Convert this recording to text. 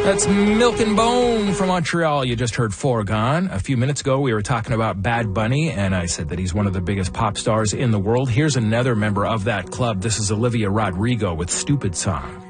That's Milk and Bone from Montreal. You just heard Foregone. A few minutes ago, we were talking about Bad Bunny, and I said that he's one of the biggest pop stars in the world. Here's another member of that club. This is Olivia Rodrigo with Stupid Song.